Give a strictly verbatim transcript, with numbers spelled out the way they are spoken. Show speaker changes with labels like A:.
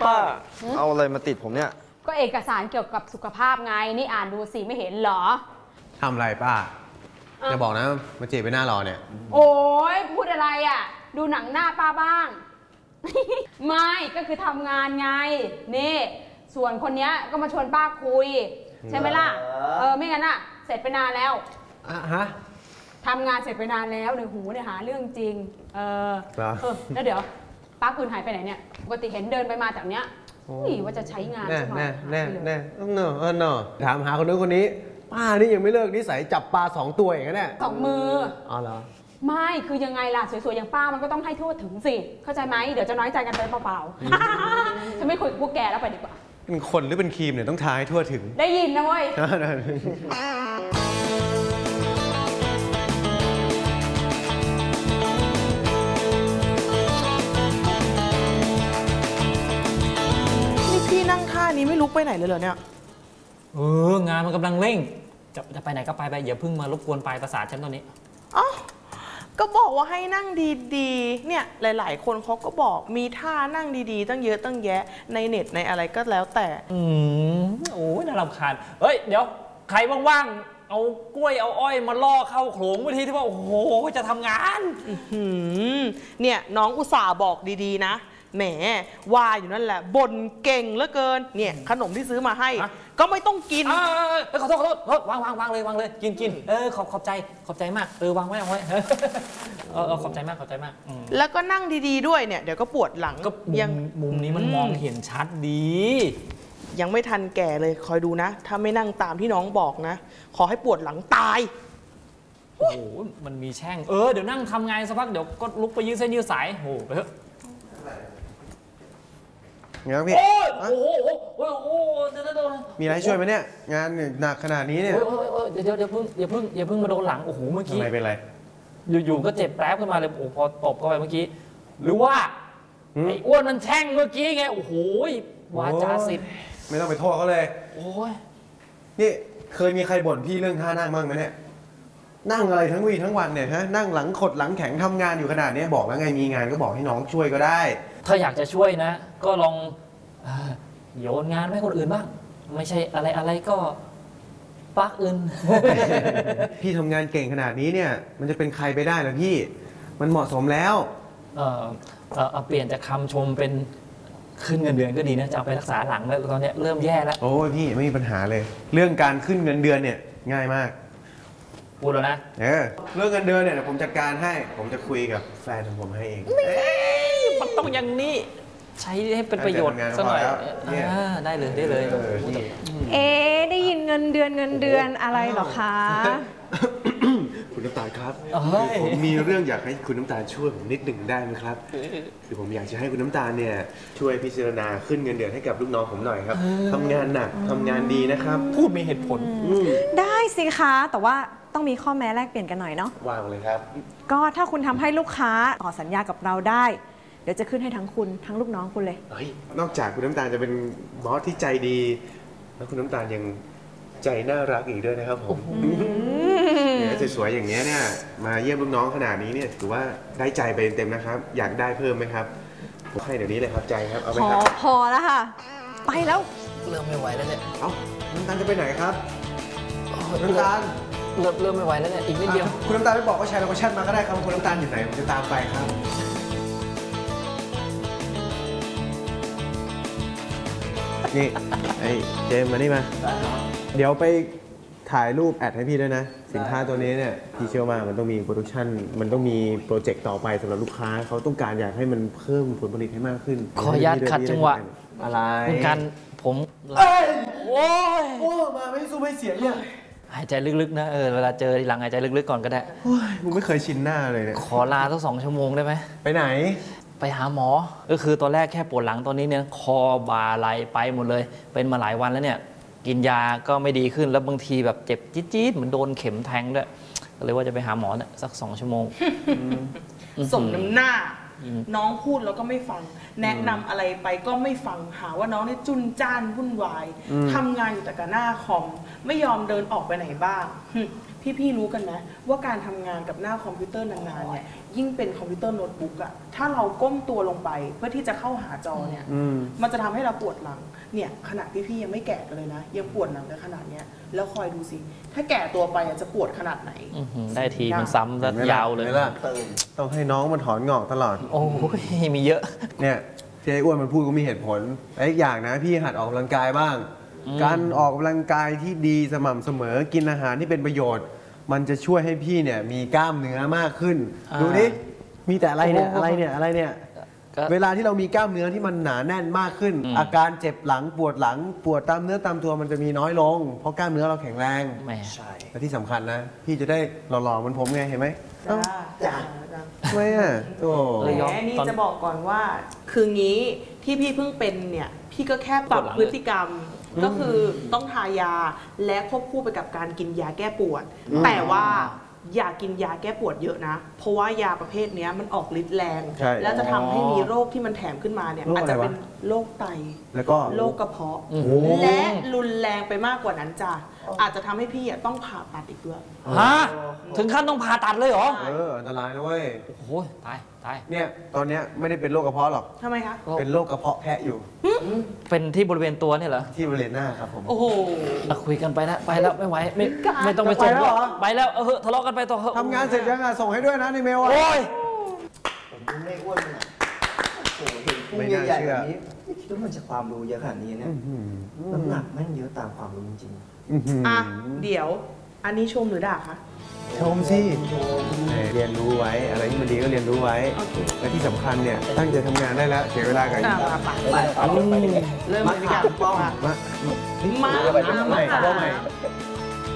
A: ป้าเอาอะไรมาติดผมเนี่ย
B: ก็เอกสารเกี่ยวกับสุขภาพไงนี่อ่านดูสิไม่เห็นเหรอ
C: ทำอะไรป้าจะบอกนะมาจีบไปหน้ารอเนี่ย
B: โอ้ยพูดอะไรอ่ะดูหนังหน้าป้าบ้าง ไม่ก็คือทำงานไงนี่ส่วนคนนี้ก็มาชวนป้าคุยใช่ไหมล่ะเออไม่งั้นอ่ะเสร็จไปนานแล้ว
C: อ่ะฮะ
B: ทำงานเสร็จไปนานแล้วในหูเนี่ยหาเรื่องจริงเออเออแล้วเดี๋ยวป้าคืนหายไปไหนเนี่ยปกติเห็นเดินไปมาจากเนี้ยนี่ว่าจะใช้งาน
C: แน่
B: ใช่ไหม
C: แน่แน่แน่เนอะเออเนอะถามหาคนนู้นคนนี้ป้านี่ยังไม่เลิกนิสัยจับปลาสองตัวอย่างนั้นแน่
B: สองมือ
C: อ๋อเหรอ
B: ไม่คือยังไงล่ะสวยๆอย่างป้ามันก็ต้องให้ทั่วถึงสิเข้าใจไหมเดี๋ยวจะน้อยใจกันไปเปล่าๆฉันไม่คุยกับพวกแกแล้วไปดีกว่า
C: เป็นคนหรือเป็นครีมเนี่ยต้องทาให้ทั่วถึง
B: ได้ยินนะเว้ย
D: นี่พี่นั่งท่านี้ไม่ลุกไปไหนเลยเหรอเนี่ย
E: เอองานมันกำลังเร่งจะจะไปไหนก็ไปไปอย่าเพิ่งมารบกวนปลายประสาทฉันตอนนี้
D: อ๋อก็บอกว่าให้นั่งดีๆเนี่ยหลายๆคนเขาก็บอกมีท่านั่งดีๆตั้งเยอะตั้งแยะในเน็ตในอะไรก็แล้วแต่
E: อืมโอ้ยน่ารำคาญเฮ้ยเดี๋ยวใครว่างๆเอากล้วยเอาอ้อยมาล่อเข้าโขลงวิธีที่ว่าโอ้โหจะทำงาน
D: เนี่ยน้องอุตส่าห์บอกดีๆนะแหมว่าอยู่นั่นแหละบ่นเก่งเหลือเกินเนี่ยขนมที่ซื้อมาให้ก็ไม่ต้องกิน
E: เออขอโทษขอโทษวางวางวางเลยวางเลยกินกินเออขอบขอบใจขอบใจมากเออวางไว้วางไว้เออขอบใจมากขอบใจมาก
D: แล้วก็นั่งดีๆด้วยเนี่ยเดี๋ยวก็ปวดหลัง
E: ก็ยังมุมนี้มันมองเห็นชัดดี
D: ยังไม่ทันแก่เลยคอยดูนะถ้าไม่นั่งตามที่น้องบอกนะขอให้ปวดหลังตาย
E: โอ้โหมันมีแช่งเออเดี๋ยวนั่งทำงานสักพักเดี๋ยวก็ลุกไปยืดเส้นยืดสายโอ้โหไปเถอะ
C: งานพี่
E: โอ้โหโอ้โห
C: มีอะไรช่วยไหมเนี่ยงานหนักขนาดนี้เนี่ย
E: เดี๋ยวเดี๋ยวเพิ่งอย่าเพิ่งอย่าเพิ่งมาโดนหลังโอ้โหเมื่อกี้
C: ทำไมเป็นไร
E: อยู่ๆก็เจ็บแป๊บขึ้นมาเลยโอ้พอตบเข้าไปเมื่อกี้หรือว่าไอ้อ้วนมันแช่งเมื่อกี้ไงโอ้โหวาจาสิทธิ์
C: ไม่ต้องไปโทษเขาเลย
E: โอ้ย
C: นี่เคยมีใครบ่นพี่เรื่องท่านั่งบ้างไหมเนี่ยนั่งอะไรทั้งวีทั้งวันเนี่ยฮะนั่งหลังขดหลังแข็งทำงานอยู่ขนาดนี้บอกแล้วไงมีงานก็บอกให้น้องช่วยก็ได้
E: ถ้าอยากจะช่วยนะก็ลองโยนงานให้คนอื่นบ้างไม่ใช่อะไรอะไรก็ปักอื่น
C: พี่ทำงานเก่งขนาดนี้เนี่ยมันจะเป็นใครไปได้ล่ะพี่มันเหมาะสมแล้ว
E: เออเอาเปลี่ยนจากคำชมเป็นขึ้นเงินเดือนก็ดีนะจะเอาไปรักษาหลังแล้วตอนนี้เริ่มแย่แล้ว
C: โอ้ยพี่ไม่มีปัญหาเลยเรื่องการขึ้นเงินเดือนเนี่ยง่ายมาก
E: พูดแล้วนะ
C: เออเรื่องเงินเดือนเนี่ยผมจัดการให้ผมจะคุยกับแฟนของผมให้เอง
E: มันต้องอย่างนี้ใช้ให้เป็นประโยชน์สักหน่อยได้เลยได้เลย
F: เอ๊ได้ยินเงินเดือนเงินเดือนอะไรหรอคะ
C: คุณน้ำตาลครับผมมีเรื่องอยากให้คุณน้ำตาลช่วยผมนิดหนึ่งได้ไหมครับคือผมอยากจะให้คุณน้ำตาลเนี่ยช่วยพิจารณาขึ้นเงินเดือนให้กับลูกน้องผมหน่อยครับทำงานหนักทำงานดีนะครับ
E: พูดมีเหตุผล
F: ได้สิคะแต่ว่าต้องมีข้อแม้แลกเปลี่ยนกันหน่อยเนาะ
C: วางเลยครับ
F: ก็ถ้าคุณทำให้ลูกค้าต่อสัญญากับเราได้เดี๋ยวจะขึ้นให้ทั้งคุณทั้งลูกน้องคุณเลย
C: เฮ้ยนอกจากคุณน้ำตาลจะเป็นบอสที่ใจดีแล้วคุณน้ำตาลยังใจน่ารักอีกด้วยนะครับผมเนี่ยสวยๆอย่างเงี้ยเนี่ยมาเยี่ยมลูกน้องขนาดนี้เนี่ยถือว่าได้ใจไปเต็มๆนะครับอยากได้เพิ่มไหมครับผมให้เดี๋ยวนี้เลยครับใจครับเอาไปครับ
F: พอแล้วค่ะไปแล้ว
E: เริ่มไม่ไหวแล้วเนี่ย
C: เอ้าน้ำตาลจะไปไหนครับน้ำตาล
E: เริ่มเริ่มไม่ไหวแล้วเนี่ยอีกนิดเดียว
C: คุณน้ำตาลไม่บอกว่าใช้โลเคชั่นมาก็ได้ครับคุณน้ำตาลอยู่ไหนผมจะตามไปครับนี่ไอ้เจมมานี่มาเดี๋ยวไปถ่ายรูปแอดให้พี่ด้วยนะสินค้าตัวนี้เนี่ยพี่เชื่อว่ามันต้องมีโปรดักชันมันต้องมีโปรเจกต์ต่อไปสำหรับลูกค้าเขาต้องการอยากให้มันเพิ่มผลผลิตให้มากขึ้น
E: ขออนุญาตขัดจังหวะ
C: อะไร
E: คุณกันผม
C: โอ้ยโอ้มาไม่สู้ไม่เสียเนี่ย
E: หายใจลึกๆนะเออเวลาเจอทีหลังหายใจลึกๆก่อนก็ได้
C: กูไม่เคยชินหน้าเลยเนี่ย
E: ขอลาสักสองชั่วโมงได้ไหม
C: ไปไหน
E: ไปหาหมอก็คือตอนแรกแค่ปวดหลังตอนนี้เนี่ยคอบ่าไหลไปหมดเลยเป็นมาหลายวันแล้วเนี่ยกินยาก็ไม่ดีขึ้นแล้วบางทีแบบเจ็บจี๊ดๆเหมือนโดนเข็มแทงด้วยก็เลยว่าจะไปหาหมอเนี่ยสักสองชั่วโมง
D: สมน้ำหน้าน้องพูดแล้วก็ไม่ฟังแนะนำอะไรไปก็ไม่ฟังหาว่าน้องเนี่ยจุนจ้านวุ่นวายทำงานอยู่แต่กับหน้าคอมไม่ยอมเดินออกไปไหนบ้างพี่ๆรู้กันไหมว่าการทำงานกับหน้าคอมพิวเตอร์นานๆเนี่ยยิ่งเป็นคอมพิวเตอร์โน้ตบุ๊กอะถ้าเราก้มตัวลงไปเพื่อที่จะเข้าหาจอเนี่ย
C: อืม
D: มันจะทำให้เราปวดหลังเนี่ยขนาดพี่ๆยังไม่แก่กันเลยนะ ยังปวดหลังกันขนาดเนี้ยแล้วคอยดูสิถ้าแก่ตัวไปอะจะปวดขนาดไหน
E: อื้อหือได้ทีมันซ้ำแล้วยาวเลย
C: ห็นไหมล่ะต้องให้น้องมันถอนงอกตลอด
E: โอ้ยมีเยอะ
C: เนี่ยที่ไอ้อ้วนมันพูดก็มีเหตุผลและอีกอย่างนะพี่หัดออกกำลังกายบ้าง
E: อืม
C: การออกกำลังกายที่ดีสม่ำเสมอกินอาหารที่เป็นประโยชน์ มันจะช่วยให้พี่เนี่ยมีกล้ามเนื้อมากขึ้น ดูดิมีแต่อะไรเนี่ยอะไรเนี่ยอะไรเนี่ย
E: ก็
C: เวลาที่เรามีกล้ามเนื้อที่มันหนาแน่นมากขึ้น
E: อืม
C: อาการเจ็บหลังปวดหลังปวดตามเนื้อตามตัวมันจะมีน้อยลง เพราะกล้ามเนื้อเราแข็งแรง
E: แหม
C: และที่สำคัญนะ พี่จะได้หล่อๆเหมือนผมไงเห็นไหม
D: จ้า
C: เอ้า
D: จ้า
C: ทำไมอ่ะโอ้
E: เลย
D: แห
E: ยอม
D: มนี่
E: ตอน
D: จะบอกก่อนว่า คืองี้ที่พี่เพิ่งเป็นเนี่ย พี่ก็แค่ปรับ
E: ปวดหลัง
D: พฤติกรรม ก็คือต้องทายาและควบคู่ไปกับการกินยาแก้ปวด แต่ว่าอย่ากินยาแก้ปวดเยอะนะ เพราะว่ายาประเภทเนี้ยมันออกฤทธิ์แรง
C: ใช่
D: แล้วจะทำให้มีโรคที่มันแถมขึ้นมาเนี่ย
C: โรค
D: อาจ
C: อะไร
D: จะ
C: วะ
D: เป็นโรคไต
C: แล้วก็
D: โรคกระเพาะ
E: โอ้โห
D: และรุนแรงไปมากกว่านั้นจ้ะอาจจะทำให้พี่อะต้องผ่าตัดอีกด้วย
E: ฮะถึงขั้นต้องผ่าตัดเลยเหรอ
C: เอออันตรายนะเว้ย
E: โอ้โหตายตาย
C: เนี่ยตอนเนี้ยไม่ได้เป็นโรคกระเพาะหรอก
D: ทำไมคะ
C: เป็นโรคกระเพาะแพะอยู่
E: เป็นที่บริเวณตัวเนี่ยเหรอ
C: ที่บริเวณหน้าครับผม
D: โอ้โห
E: อ่ะคุยกันไปแล้วไปแล้วไม่ไหวไม่ไม่ต้องไปส่ง
C: จะไปแล้วเหรอ
E: ไปแล้วเออทะเลาะกันไปต่อเถอะ
C: ทำงานเสร็จยังอ่ะส่งให้ด้วยนะในเมลอ่ะ
E: โอ้ย
G: ผมยังไม่อ้วนมันอ่ะโอ้โหเห็นพุง
C: ไม่น่า
G: ใหญ่ๆ
C: เชื่
G: แบ
C: อ
G: บนี้ไม่คิดว่ามันจะความรู้เยอะขนาดนี้เนี่ย
C: อื้อหือ
G: น้ำหนักแม่งเยอะตามความรู้จริง
C: อื้อหือ
D: อ่ะ เดี๋ยว อันนี้ชมหรือด่าคะ
C: ชมสิเรียนรู้ไว้ อะไรที่มันดีก็เรียนรู้ไว้
D: โอเค
C: และที่สำคัญเนี่ย ตั้งใจทำงานได้แล้ว เสียเวลากับอี
D: อ่ะ
C: ก
D: มาปะ
G: ๆไปเอาไปไป
D: เริ่มเลยดีกว่า
C: มา
D: มา
C: มา
D: มา
C: ใหม่
D: มา
C: เอาใหม่